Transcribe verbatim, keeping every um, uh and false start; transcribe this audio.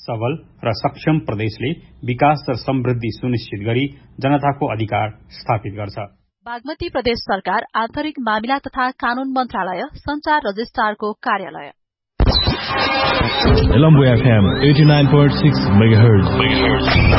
सबल र सक्षम प्रदेशले विकास र समृद्धि सुनिश्चित गरी जनताको अधिकार स्थापित गर्छ। बागमती प्रदेश सरकार आन्तरिक मामिला तथा कानून मन्त्रालय संचार रजिस्ट्रारको कार्यालय। Colombo F M eighty-nine point six megahertz